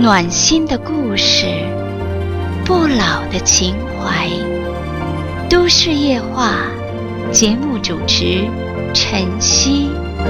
暖心的故事，不老的情怀。都市夜话，节目主持晨曦。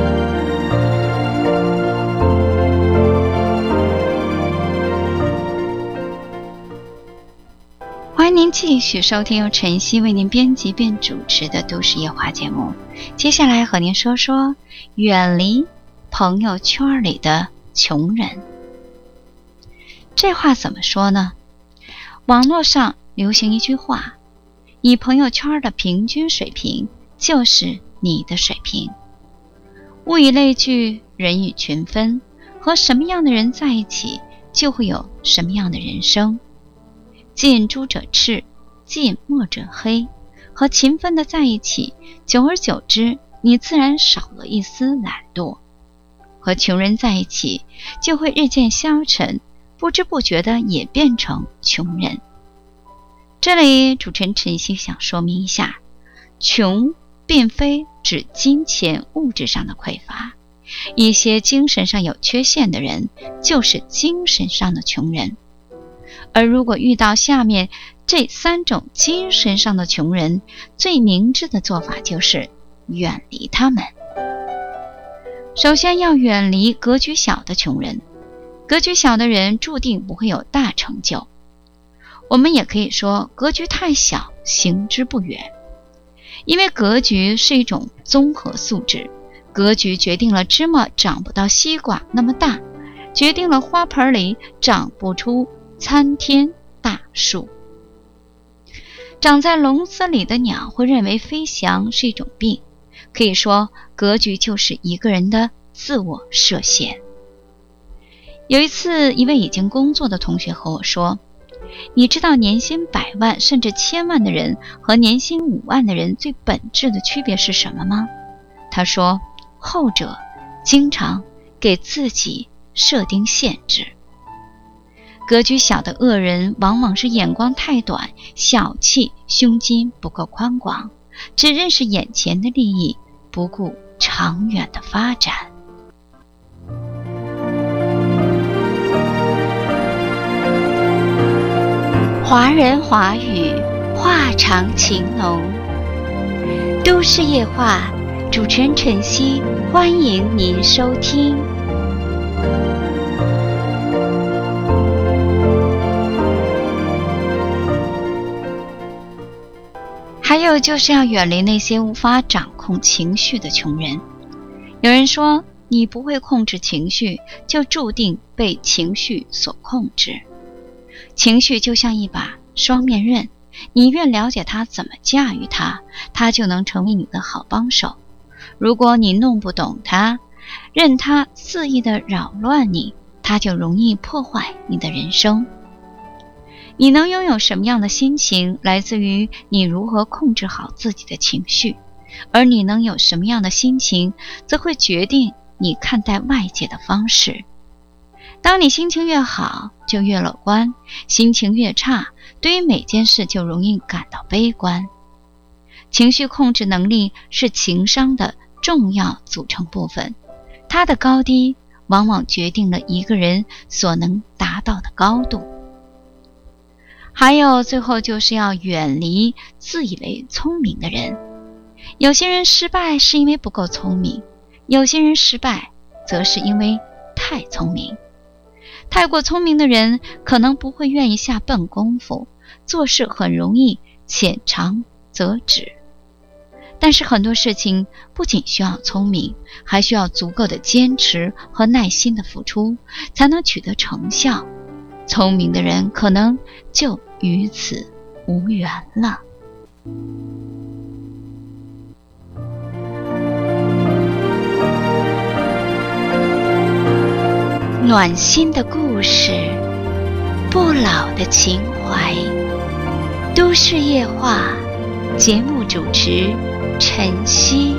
欢迎您继续收听由晨曦为您编辑并主持的都市夜话节目。接下来和您说说远离朋友圈里的穷人。这话怎么说呢？网络上流行一句话，你朋友圈的平均水平就是你的水平。物以类聚，人以群分，和什么样的人在一起，就会有什么样的人生。近朱者赤，近墨者黑，和勤奋的在一起，久而久之，你自然少了一丝懒惰。和穷人在一起，就会日渐消沉，不知不觉的也变成穷人。这里主持人晨曦想说明一下，穷并非指金钱物质上的匮乏，一些精神上有缺陷的人就是精神上的穷人。而如果遇到下面这三种精神上的穷人，最明智的做法就是远离他们。首先要远离格局小的穷人。格局小的人注定不会有大成就。我们也可以说格局太小，行之不远。因为格局是一种综合素质，格局决定了芝麻长不到西瓜那么大，决定了花盆里长不出参天大树。长在笼子里的鸟会认为飞翔是一种病，可以说格局就是一个人的自我设限。有一次，一位已经工作的同学和我说，你知道年薪100万甚至1000万的人和年薪5万的人最本质的区别是什么吗？他说，后者经常给自己设定限制。格局小的恶人往往是眼光太短，小气，胸襟不够宽广，只认识眼前的利益，不顾长远的发展。华人华语，话长情浓。都市夜话，主持人晨曦，欢迎您收听。还有就是要远离那些无法掌控情绪的穷人。有人说，你不会控制情绪，就注定被情绪所控制。情绪就像一把双面刃，你越了解它怎么驾驭它，它就能成为你的好帮手。如果你弄不懂它，任它肆意地扰乱你，它就容易破坏你的人生。你能拥有什么样的心情，来自于你如何控制好自己的情绪，而你能有什么样的心情，则会决定你看待外界的方式。当你心情越好，就越乐观，心情越差，对于每件事就容易感到悲观。情绪控制能力是情商的重要组成部分，它的高低往往决定了一个人所能达到的高度。还有最后就是要远离自以为聪明的人。有些人失败是因为不够聪明，有些人失败则是因为太聪明。太过聪明的人可能不会愿意下笨功夫，做事很容易浅尝辄止。但是很多事情不仅需要聪明，还需要足够的坚持和耐心的付出，才能取得成效。聪明的人可能就于此无缘了。暖心的故事，不老的情怀。都市夜话，节目主持晨曦。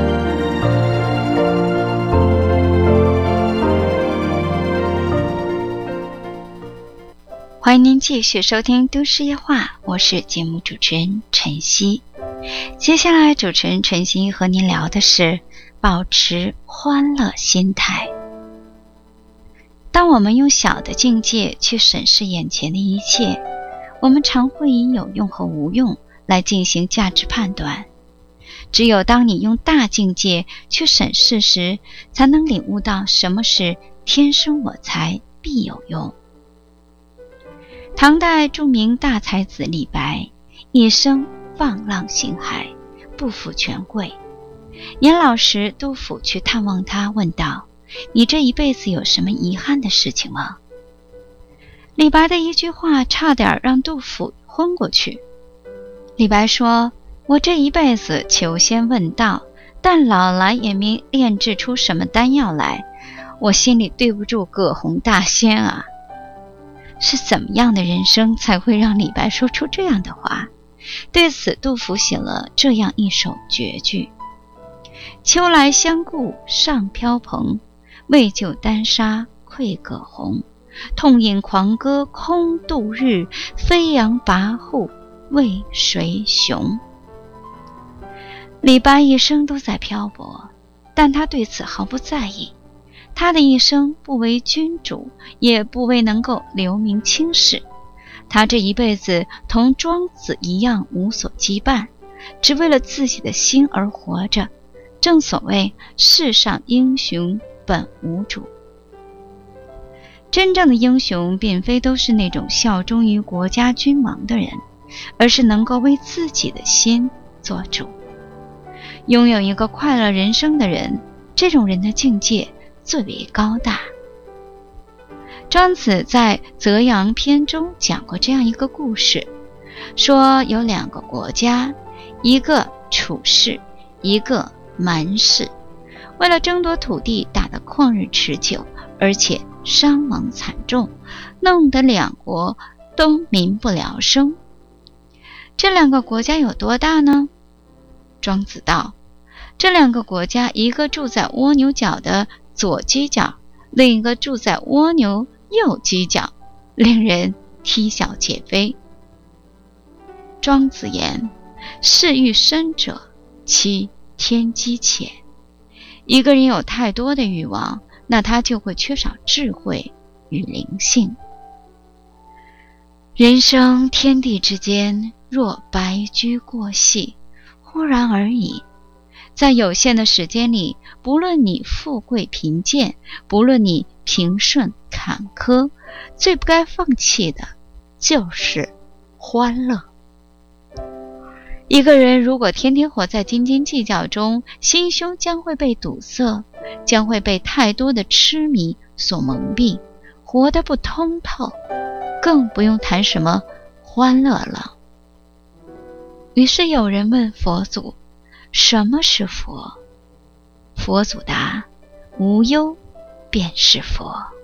欢迎您继续收听都市夜话，我是节目主持人晨曦。接下来主持人晨曦和您聊的是保持欢乐心态。 当我们用小的境界去审视眼前的一切，我们常会以有用和无用来进行价值判断。只有当你用大境界去审视时，才能领悟到什么是天生我材必有用。唐代著名大才子李白，一生放浪形骸，不负权贵。年老时，杜甫去探望他，问道：你这一辈子有什么遗憾的事情吗？李白的一句话差点让杜甫昏过去。李白说：我这一辈子求仙问道，但老来也没炼制出什么丹药来，我心里对不住葛洪大仙啊。是怎么样的人生才会让李白说出这样的话？对此，杜甫写了这样一首绝句：秋来相顾上飘蓬，为救丹砂愧葛洪。痛饮狂歌空度日，飞扬跋扈为谁雄？李白一生都在漂泊，但他对此毫不在意。他的一生不为君主，也不为能够留名青史。他这一辈子同庄子一样无所羁绊，只为了自己的心而活着。正所谓世上英雄本无主。真正的英雄并非都是那种效忠于国家君王的人，而是能够为自己的心做主。拥有一个快乐人生的人，这种人的境界最为高大。庄子在《泽阳篇》中讲过这样一个故事，说有两个国家，一个楚氏，一个蛮氏，为了争夺土地打得旷日持久，而且伤亡惨重，弄得两国都民不聊生。这两个国家有多大呢？庄子道：这两个国家，一个住在蜗牛角的左犄角，另一个住在蜗牛右犄角，令人啼笑皆非。庄子言：事欲深者，其天机浅。一个人有太多的欲望，那他就会缺少智慧与灵性。人生天地之间，若白驹过隙，忽然而已。在有限的时间里，不论你富贵贫贱，不论你平顺坎坷，最不该放弃的就是欢乐。一个人如果天天活在斤斤计较中，心胸将会被堵塞，将会被太多的痴迷所蒙蔽，活得不通透，更不用谈什么欢乐了。于是有人问佛祖：什么是佛？佛祖答：无忧便是佛。